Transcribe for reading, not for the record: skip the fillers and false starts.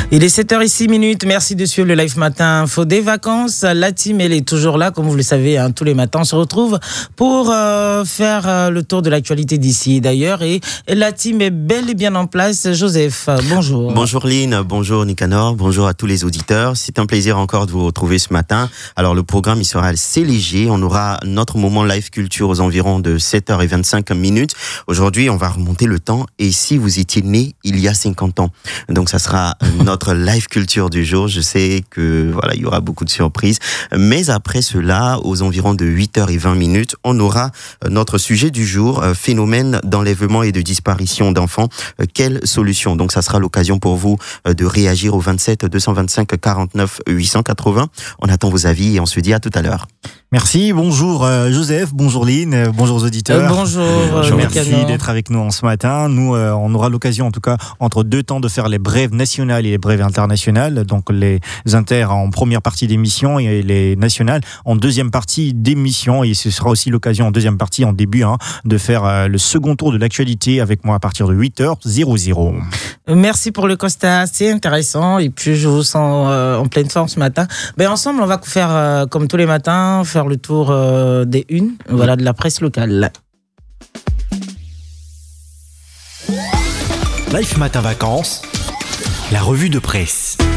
Il est 7h06. Merci de suivre le Live Matin Info des vacances. La team, elle est toujours là, comme vous le savez, tous les matins. On se retrouve pour faire le tour de l'actualité d'ici et d'ailleurs. Et la team est bel et bien en place. Joseph, bonjour. Bonjour Lynn, bonjour Nicanor, bonjour à tous les auditeurs. C'est un plaisir encore de vous retrouver ce matin. Alors le programme, il sera assez léger. On aura notre moment live culture aux environs de 7h25. Aujourd'hui, on va remonter le temps. Et si vous étiez né il y a 50 ans, donc ça sera notre live culture du jour. Je sais que voilà, il y aura beaucoup de surprises. Mais après cela, aux environs de 8h20, on aura notre sujet du jour, phénomène d'enlèvement et de disparition d'enfants. Quelle solution? Donc ça sera l'occasion pour vous de réagir au 27 225 49 880. On attend vos avis et on se dit à tout à l'heure. Merci, bonjour Joseph, bonjour Lynn, bonjour aux auditeurs. Bonjour, merci d'être avec nous ce matin. Nous, on aura l'occasion en tout cas entre deux temps de faire les brèves nationales et les brèves internationales. Donc les inter en première partie d'émission et les nationales en deuxième partie d'émission. Et ce sera aussi l'occasion en deuxième partie, en début, de faire le second tour de l'actualité avec moi à partir de 8h00. Merci pour le constat, c'est intéressant. Et puis je vous sens en pleine forme ce matin. Ensemble, on va faire comme tous les matins, faire le tour des unes, de la presse locale. Live Matin Vacances, la revue de presse.